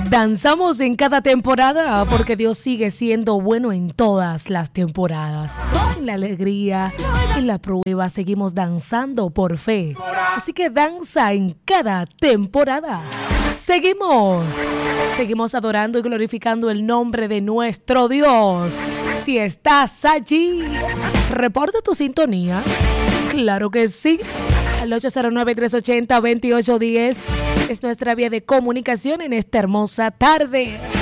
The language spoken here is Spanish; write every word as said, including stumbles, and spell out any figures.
Danzamos en cada temporada porque Dios sigue siendo bueno en todas las temporadas. En la alegría, en la prueba, seguimos danzando por fe. Así que danza en cada temporada. Seguimos, seguimos adorando y glorificando el nombre de nuestro Dios. Si estás allí, reporta tu sintonía. Claro que sí. Al ocho cero nueve, tres ochenta, veintiocho diez es nuestra vía de comunicación en esta hermosa tarde.